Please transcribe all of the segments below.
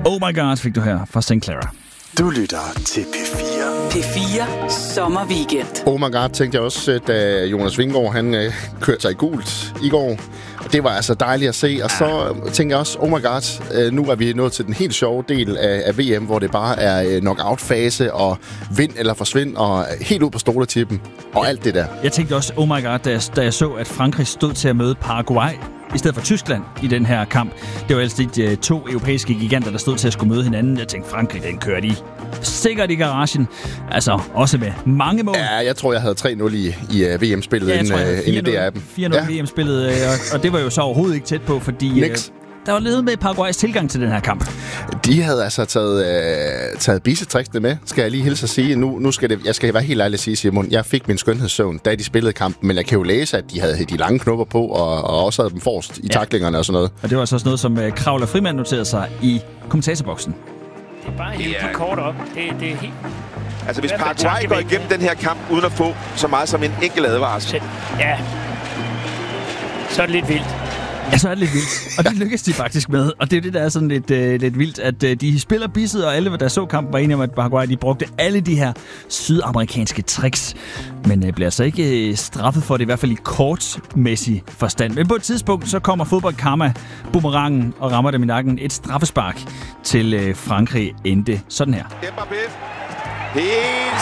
Oh My God fik du her fra St. Clara. Du lytter til P4. P4 Sommerweekend. Oh my God, tænkte jeg også, da Jonas Vingegaard, han kørte sig i gult i går. Det var altså dejligt at se. Og så tænkte jeg også, oh my God, nu er vi nået til den helt sjove del af VM, hvor det bare er knockout-fase og vind eller forsvind og helt ud på stoletippen og alt det der. Jeg tænkte også, oh my God, da jeg så, at Frankrig stod til at møde Paraguay i stedet for Tyskland i den her kamp. Det var altså de to europæiske giganter, der stod til at skulle møde hinanden. Jeg tænkte, Frankrig, den kører de sikkert i garagen. Altså, også med mange mål. Ja, jeg tror, jeg havde 3-0 i VM-spillet inden det af dem. 4-0 VM-spillet, og det var jo så overhovedet ikke tæt på, fordi der var lidt med Paraguays tilgang til den her kamp. De havde altså taget bisetriksene med, skal jeg lige hilse at sige. Nu skal jeg skal være helt ærlig at sige, Simon, jeg fik min skønhedssøvn, da de spillede kampen, men jeg kan jo læse, at de havde de lange knopper på, og også havde dem forrest i taklingerne og sådan noget. Og det var så også noget, som Kravler Frimand noterede sig i kommentatorboksen. Det er bare helt de kort op. Det er helt... Altså, hvis Paraguay går igennem den her kamp uden at få så meget som en enkelt advarsel. Ja. Så er det lidt vildt. Ja, så er det lidt vildt. Og det lykkedes de faktisk med. Og det er det, der er sådan lidt vildt, at de spiller bisset, og alle, der så kampen, var enige om, at Paraguay de brugte alle de her sydamerikanske tricks. Men bliver altså ikke straffet for det, i hvert fald i kortmæssig forstand. Men på et tidspunkt, så kommer fodboldkarma boomerangen og rammer dem i nakken. Et straffespark til Frankrig endte sådan her. Mbappé. Helt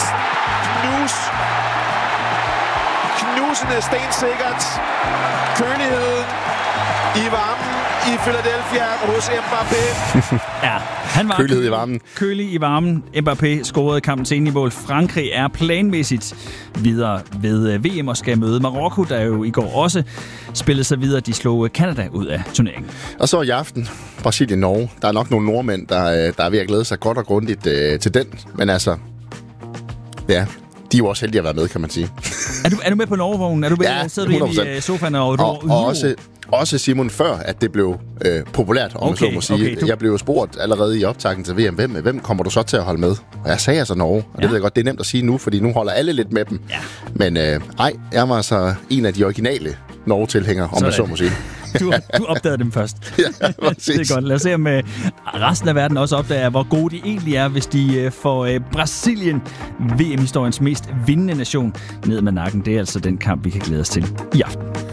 knusende stensikkert. Køligheden i varmen i Philadelphia hos Mbappé. Ja, han var kølig i varmen. Mbappé scorede kampens enige mål. Frankrig er planmæssigt videre ved VM og skal møde Marokko, der jo i går også spillede sig videre. De slog Canada ud af turneringen. Og så i aften, Brasilien-Norge. Der er nok nogle nordmænd, der er ved at glæde sig godt og grundigt til den. Men altså, ja, de er jo også heldige at være med, kan man sige. Er du med på Norge-vognen? Er du med? Ja, sidder du inde i sofaen og også Simon, før at det blev populært, om man så må sige. Jeg blev jo spurgt allerede i optakten til VM, hvem kommer du så til at holde med? Og jeg sagde altså Norge, og det ved jeg godt, det er nemt at sige nu, fordi nu holder alle lidt med dem. Ja. Men jeg var altså en af de originale Norge-tilhængere, om man så må sige. Du opdagede dem først. Ja, det er godt. Lad os se, om resten af verden også opdager, hvor gode de egentlig er, hvis de får Brasilien, VM-historiens mest vindende nation, ned med nakken. Det er altså den kamp, vi kan glæde os til i aften.